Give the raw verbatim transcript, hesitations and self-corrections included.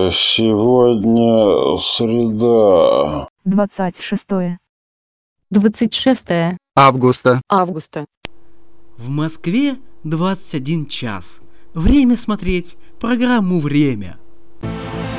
Сегодня среда. двадцать шестое. двадцать шестое августа. Августа. В Москве двадцать один час. Время смотреть программу «Время».